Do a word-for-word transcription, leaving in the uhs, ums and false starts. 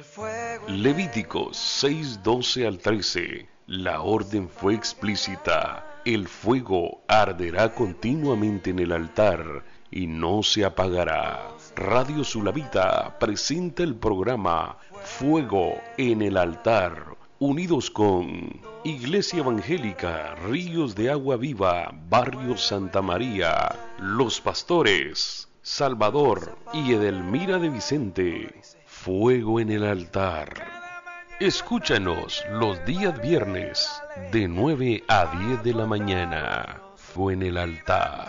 Levíticos seis, doce al trece. La orden fue explícita. El fuego arderá continuamente en el altar y no se apagará. Radio Sulavita presenta el programa Fuego en el altar, unidos con Iglesia Evangélica Ríos de Agua Viva, Barrio Santa María, Los Pastores, Salvador y Edelmira de Vicente. Fuego en el altar. Escúchanos los días viernes de nueve a diez de la mañana. Fuego en el altar.